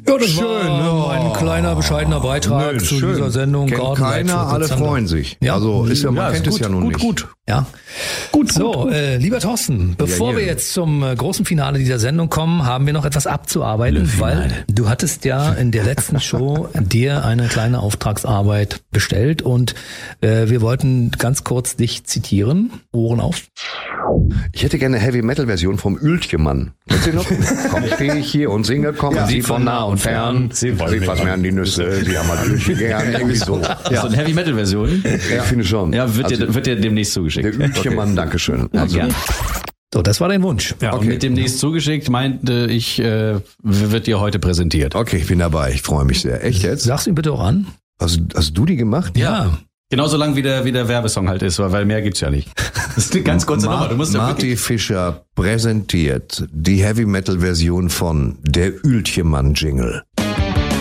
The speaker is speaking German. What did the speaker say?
Ja, das Schön, war ein kleiner, bescheidener Beitrag zu schön. dieser Sendung. Kennt keiner, alle freuen sich. Ja. Also man kennt ist es ja nun nicht. Gut. Ja. Gut. So, lieber Thorsten, bevor wir jetzt zum großen Finale dieser Sendung kommen, haben wir noch etwas abzuarbeiten, weil du hattest ja in der letzten Show dir eine kleine Auftragsarbeit bestellt und wir wollten ganz kurz dich zitieren. Ohren auf. Ich hätte gerne eine Heavy-Metal-Version vom Ueltje-Mann. Kennst du noch? Komm, stehe ich hier und singe, kommen Sie von nah und fern. Sie was mehr an die Nüsse, Sie haben halt Ueltje gern, irgendwie so. Ja. So eine Heavy-Metal-Version? Ich finde schon. Ja, wird dir demnächst zugeschickt. Der Ueltje-Mann, Dankeschön. Ja, gern. So, das war dein Wunsch. Ja, okay. Und mit demnächst zugeschickt meinte ich, wird dir heute präsentiert. Okay, ich bin dabei. Ich freue mich sehr. Echt jetzt? Sag's ihm bitte auch an. Hast du die gemacht? Ja. Genauso lang wie der Werbesong halt ist, weil mehr gibt's ja nicht. Das ist eine ganz kurze Nummer. Du musst ja Marty Fischer präsentiert die Heavy-Metal-Version von Der Ueltje-Mann-Jingle.